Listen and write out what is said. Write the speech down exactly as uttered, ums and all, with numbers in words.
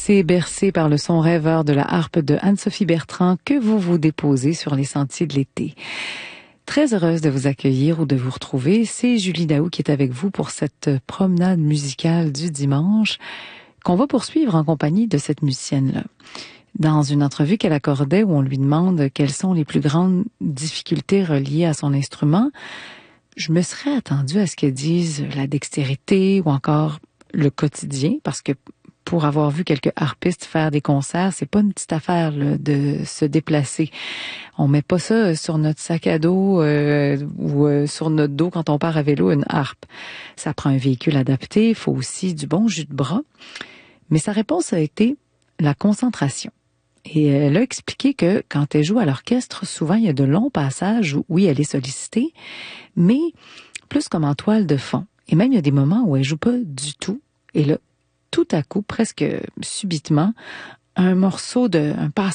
C'est bercé par le son rêveur de la harpe de Anne-Sophie Bertrand que vous vous déposez sur les sentiers de l'été. Très heureuse de vous accueillir ou de vous retrouver. C'est Julie Daou qui est avec vous pour cette promenade musicale du dimanche qu'on va poursuivre en compagnie de cette musicienne-là. Dans une entrevue qu'elle accordait où on lui demande quelles sont les plus grandes difficultés reliées à son instrument, je me serais attendue à ce qu'elle dise la dextérité ou encore le quotidien, parce que pour avoir vu quelques harpistes faire des concerts, c'est pas une petite affaire là, de se déplacer. On met pas ça sur notre sac à dos euh, ou euh, sur notre dos quand on part à vélo, une harpe. Ça prend un véhicule adapté, il faut aussi du bon jus de bras. Mais sa réponse a été la concentration. Et elle a expliqué que quand elle joue à l'orchestre, souvent il y a de longs passages où, oui, elle est sollicitée, mais plus comme en toile de fond. Et même il y a des moments où elle joue pas du tout. Et là, tout à coup, presque subitement, un morceau de, un passage